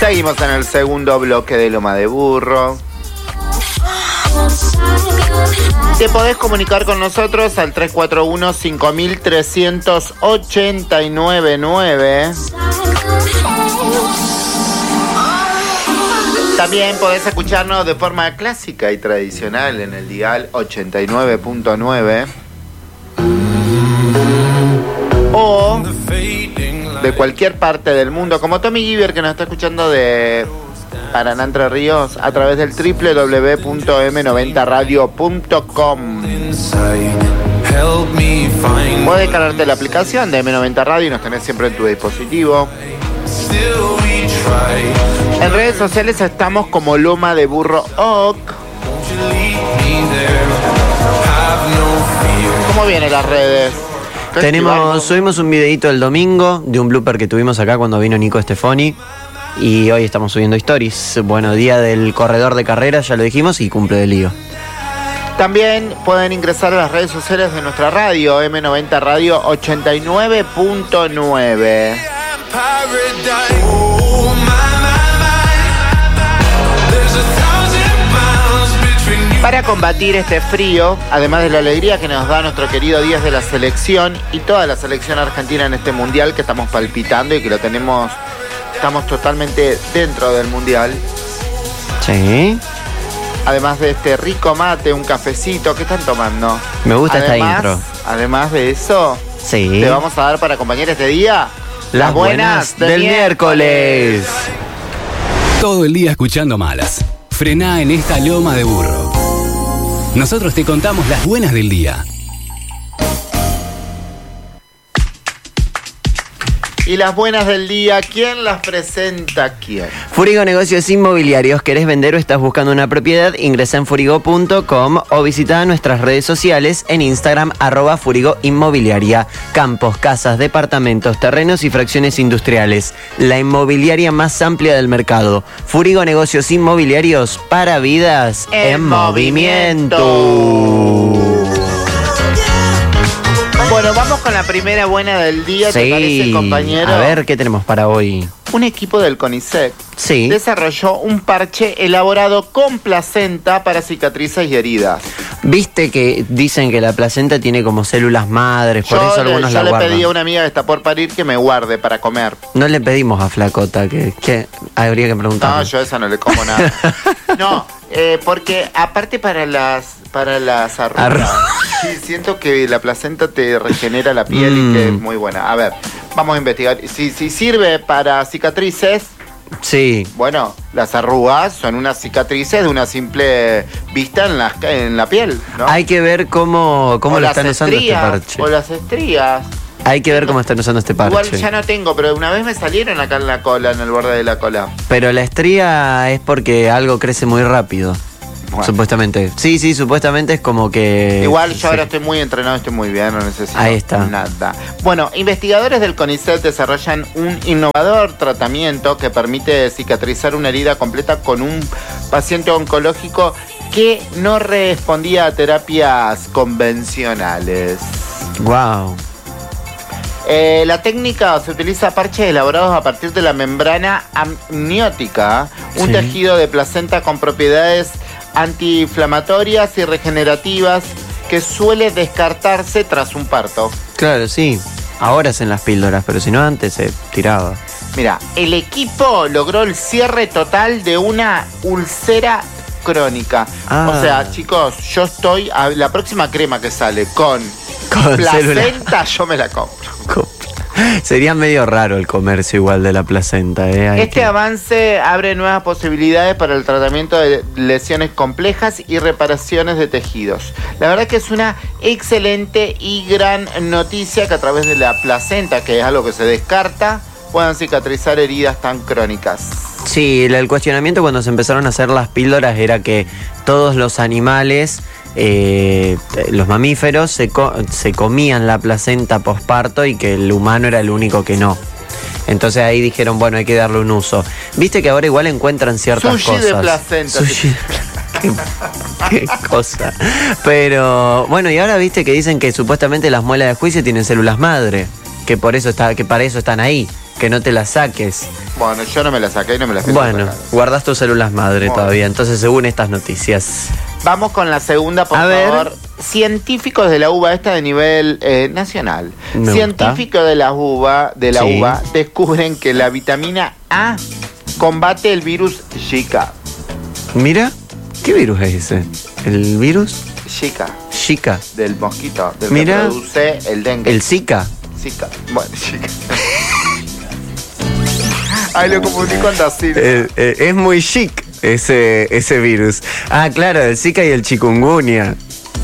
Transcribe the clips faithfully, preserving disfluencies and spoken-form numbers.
Seguimos en el segundo bloque de Loma de Burro. Te podés comunicar con nosotros al tres cuatro uno, cinco tres ocho nueve. También podés escucharnos de forma clásica y tradicional en el dial ochenta y nueve punto nueve. O de cualquier parte del mundo, como Tommy Giver, que nos está escuchando de Paraná, Entre Ríos, a través del doble u doble u doble u punto eme noventa radio punto com. Puedes descargarte la aplicación de eme noventa Radio y nos tenés siempre en tu dispositivo. En redes sociales estamos como Loma de Burro O C. ¿Cómo vienen las redes? Tenemos, subimos un videito el domingo de un blooper que tuvimos acá cuando vino Nico Stefoni. Y hoy estamos subiendo stories. Bueno, día del corredor de carreras, ya lo dijimos, y cumple de lío. También pueden ingresar a las redes sociales de nuestra radio, eme noventa Radio ochenta y nueve punto nueve. Para combatir este frío, además de la alegría que nos da nuestro querido Díaz de la Selección y toda la selección argentina en este mundial que estamos palpitando y que lo tenemos, estamos totalmente dentro del mundial. Sí. Además de este rico mate, un cafecito, ¿qué están tomando? Me gusta además, esta intro. Además de eso, sí, le vamos a dar para acompañar este día las, las buenas, buenas del miércoles. miércoles. Todo el día escuchando malas. Frená en esta Loma de Burro. Nosotros te contamos las buenas del día. Y las buenas del día, ¿quién las presenta? ¿Quién? Furigo Negocios Inmobiliarios. ¿Querés vender o estás buscando una propiedad? Ingresa en furigo punto com o visita nuestras redes sociales en Instagram, arroba Furigo Inmobiliaria. Campos, casas, departamentos, terrenos y fracciones industriales. La inmobiliaria más amplia del mercado. Furigo Negocios Inmobiliarios, para vidas en, en movimiento. movimiento. Bueno, vamos con la primera buena del día, sí. ¿Te parece, compañero? A ver, ¿qué tenemos para hoy? Un equipo del CONICET sí. desarrolló un parche elaborado con placenta para cicatrices y heridas. Viste que dicen que la placenta tiene como células madres, por yo eso algunos le, la guardan. Yo le pedí a una amiga que está por parir que me guarde para comer. No le pedimos a Flacota, que, que habría que preguntar. No, yo a esa no le como nada. No, eh, porque aparte para las para las arrugas, Arru sí, siento que la placenta te regenera la piel mm. y que es muy buena. A ver, vamos a investigar. Si, si sirve para cicatrices, sí. Bueno, las arrugas son unas cicatrices de una simple vista en la, en la piel, ¿no? Hay que ver cómo, cómo lo están usando estrías, este parche. O las estrías. Hay que ver cómo están usando este parche. Igual ya no tengo, pero una vez me salieron acá en la cola, en el borde de la cola. Pero la estría es porque algo crece muy rápido. Bueno. Supuestamente. Sí, sí, supuestamente es como que... Igual yo sí. ahora estoy muy entrenado, estoy muy bien, no necesito Ahí está. nada. Bueno, investigadores del CONICET desarrollan un innovador tratamiento que permite cicatrizar una herida completa con un paciente oncológico que no respondía a terapias convencionales. Wow. Eh, la técnica se utiliza parches elaborados a partir de la membrana amniótica, un sí. tejido de placenta con propiedades antiinflamatorias y regenerativas que suele descartarse tras un parto. Claro, sí. Ahora es en las píldoras, pero si no antes se tiraba. Mira, el equipo logró el cierre total de una úlcera crónica. Ah. O sea, chicos, yo estoy a la próxima crema que sale con, con placenta, yo me la compro. Sería medio raro el comercio igual de la placenta, ¿eh? Hay este que... avance abre nuevas posibilidades para el tratamiento de lesiones complejas y reparaciones de tejidos. La verdad que es una excelente y gran noticia que a través de la placenta, que es algo que se descarta, puedan cicatrizar heridas tan crónicas. Sí, el cuestionamiento cuando se empezaron a hacer las píldoras era que todos los animales... Eh, los mamíferos se, co se comían la placenta posparto y que el humano era el único que no. Entonces ahí dijeron, bueno, hay que darle un uso. Viste que ahora igual encuentran ciertas Sushi cosas. de placenta. Sushi de placenta. qué, qué cosa. Pero bueno, y ahora viste que dicen que supuestamente las muelas de juicio tienen células madre, que por eso está, que para eso están ahí, que no te las saques. Bueno, yo no me la saqué y no me la fui a Bueno, sacar. guardás tus células madre Bueno. todavía, entonces según estas noticias. Vamos con la segunda, por A ver. favor. Científicos de la uva, esta de nivel eh, nacional. Me Científicos de la uva, de la Sí. uva descubren que la vitamina A combate el virus Zika. Mira, ¿qué virus es ese? ¿El virus? Zika, Zika. del mosquito, del Mira. que produce el dengue. ¿El Zika? Zika. Bueno, Zika. Ay, lo confundí con Dacil. Eh, eh, es muy chic ese, ese virus. Ah, claro, el Zika y el chikungunya.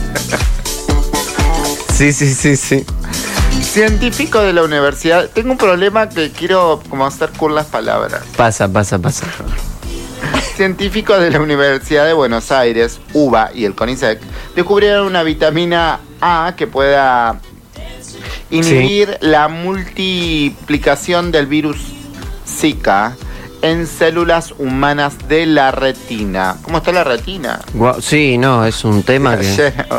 Sí, sí, sí, sí. Científico de la universidad. Tengo un problema que quiero como hacer con las palabras. Pasa, pasa, pasa. Científicos de la Universidad de Buenos Aires, U B A y el CONICET, descubrieron una vitamina A que pueda inhibir sí. la multiplicación del virus Zika en células humanas de la retina. ¿Cómo está la retina? Wow, sí, no, es un tema que...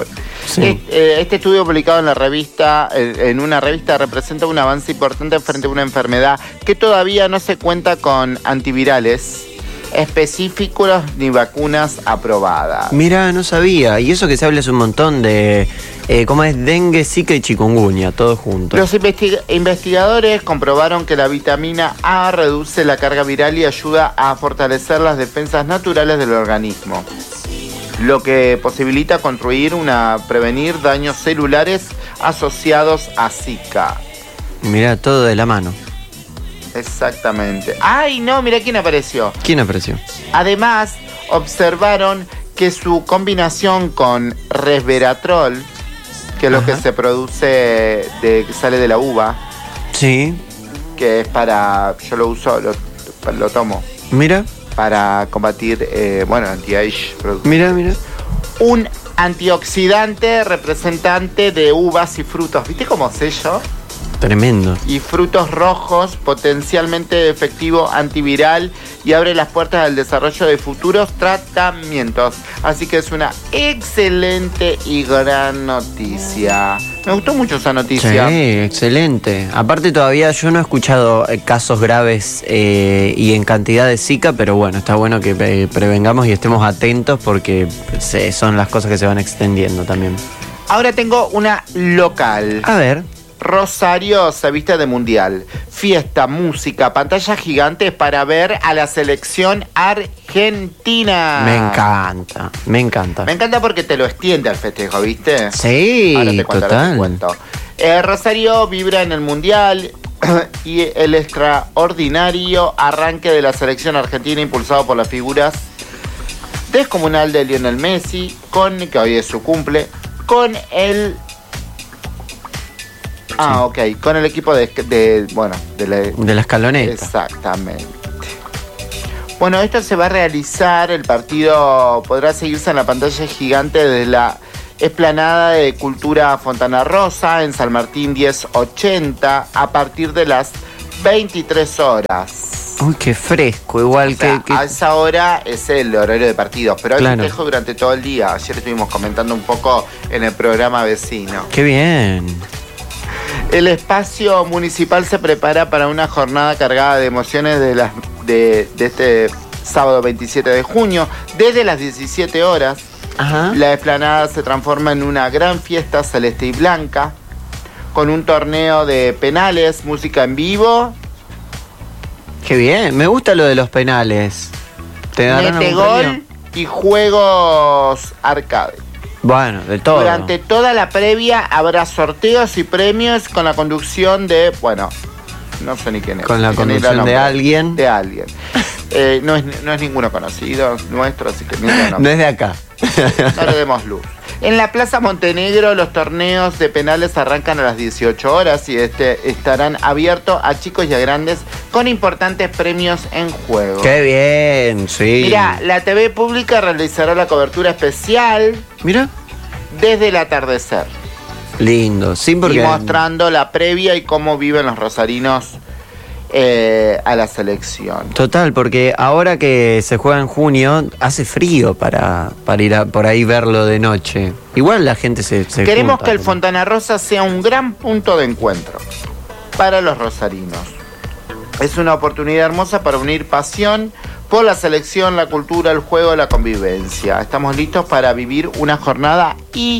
Sí. Este estudio publicado en la revista, en una revista, representa un avance importante frente a una enfermedad que todavía no se cuenta con antivirales específicos ni vacunas aprobadas. Mira, no sabía. Y eso que se habla es un montón de... Eh, ¿Cómo es? Dengue, Zika y chikungunya, todo junto. Los investi- investigadores comprobaron que la vitamina A reduce la carga viral y ayuda a fortalecer las defensas naturales del organismo, lo que posibilita construir una prevenir daños celulares asociados a Zika. Mira, todo de la mano. Exactamente. ¡Ay, no! Mira quién apareció. ¿Quién apareció? Además, observaron que su combinación con resveratrol, que es lo Ajá. que se produce, de, que sale de la uva. Sí. Que es para... Yo lo uso, lo, lo tomo. Mira. Para combatir, eh, bueno, anti-age. Mira, mira. Un antioxidante representante de uvas y frutos. ¿Viste cómo sé yo? Tremendo. Y frutos rojos, potencialmente efectivo antiviral y abre las puertas al desarrollo de futuros tratamientos. Así que es una excelente y gran noticia. Me gustó mucho esa noticia. Sí, excelente. Aparte todavía yo no he escuchado casos graves eh, y en cantidad de Zika, pero bueno, está bueno que eh, prevengamos y estemos atentos porque pues, son las cosas que se van extendiendo también. Ahora tengo una local. A ver. Rosario se viste de mundial. Fiesta, música, pantallas gigantes para ver a la selección argentina. Me encanta, me encanta. Me encanta porque te lo extiende al festejo, ¿viste? Sí, ahora te cuento, total. Ahora te cuento. Eh, Rosario vibra en el mundial y el extraordinario arranque de la selección argentina impulsado por las figuras descomunal de Lionel Messi, con que hoy es su cumple, con el... Ah, ok, con el equipo de, de bueno, de la, de la escaloneta. Exactamente. Bueno, esto se va a realizar, el partido podrá seguirse en la pantalla gigante de la Explanada de Cultura Fontana Rosa en San Martín diez ochenta a partir de las veintitrés horas. Uy, qué fresco, igual o sea, que, que... A esa hora es el horario de partidos, pero hay claro. festejo durante todo el día. Ayer estuvimos comentando un poco en el programa vecino. ¡Qué bien! El espacio municipal se prepara para una jornada cargada de emociones de, las, de, de este sábado veintisiete de junio. Desde las diecisiete horas, Ajá. la explanada se transforma en una gran fiesta celeste y blanca, con un torneo de penales, música en vivo. ¡Qué bien! Me gusta lo de los penales. ¿Te darán mete algún gol premio? Y juegos arcade. Bueno, de todo. Durante toda la previa habrá sorteos y premios con la conducción de, bueno, no sé ni quién es. Con la conducción de alguien. De alguien. Eh, no, es, no es ninguno conocido nuestro, así que no, no es de acá. No le demos luz. En la Plaza Montenegro los torneos de penales arrancan a las dieciocho horas y este estarán abiertos a chicos y a grandes con importantes premios en juego. ¡Qué bien! Sí. Mira, la T V pública realizará la cobertura especial. Mira. Desde el atardecer. Lindo, sí, porque... Y mostrando la previa y cómo viven los rosarinos eh, a la selección. Total, porque ahora que se juega en junio, hace frío para, para ir a, por ahí verlo de noche. Igual la gente se, se Queremos junta, que el como... Fontana Rosa sea un gran punto de encuentro para los rosarinos. Es una oportunidad hermosa para unir pasión por la selección, la cultura, el juego, la convivencia. Estamos listos para vivir una jornada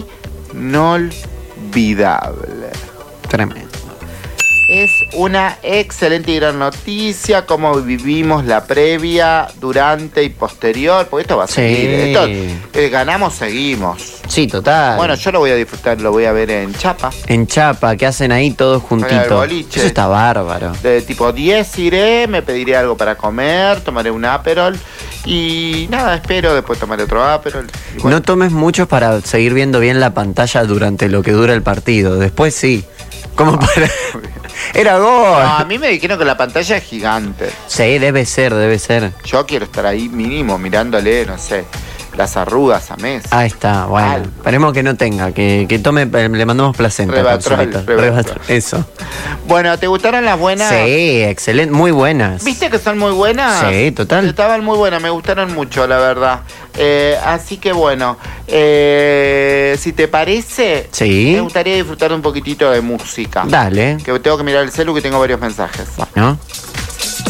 inolvidable. Tremendo. Es una excelente y gran noticia cómo vivimos la previa, durante y posterior, porque esto va a seguir. Sí. Esto, eh, ganamos, seguimos. Sí, total. Bueno, yo lo voy a disfrutar, lo voy a ver en Chapa. En Chapa, que hacen ahí todos Para el juntitos. boliche. Eso está bárbaro. De tipo diez iré, me pediré algo para comer, tomaré un Aperol y nada, espero, después tomaré otro Aperol. Y bueno. No tomes mucho para seguir viendo bien la pantalla durante lo que dura el partido. Después sí. Como para... Era gol. No, a mí me dijeron que la pantalla es gigante. Sí, debe ser, debe ser. Yo quiero estar ahí mínimo mirándole, no sé, las arrugas a Messi. Ahí está, bueno. Mal. Esperemos que no tenga, que, que tome, eh, le mandamos placenta. Rebatrol, Capsulita. Rebatrol. Rebatrol, eso. Bueno, ¿te gustaron las buenas? Sí, excelente, muy buenas. ¿Viste que son muy buenas? Sí, total. Estaban muy buenas, me gustaron mucho, la verdad. Eh, así que bueno, eh, si te parece, Sí. me gustaría disfrutar un poquitito de música. Dale. Que tengo que mirar el celu que tengo varios mensajes. Bueno.